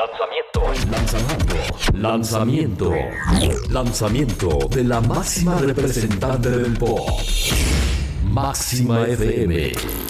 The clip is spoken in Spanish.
Lanzamiento de la máxima representante del pop. Máxima FM.